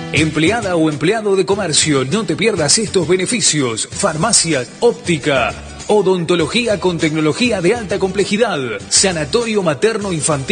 Empleada o empleado de comercio, no te pierdas estos beneficios. Farmacias, óptica, odontología con tecnología de alta complejidad, sanatorio materno infantil.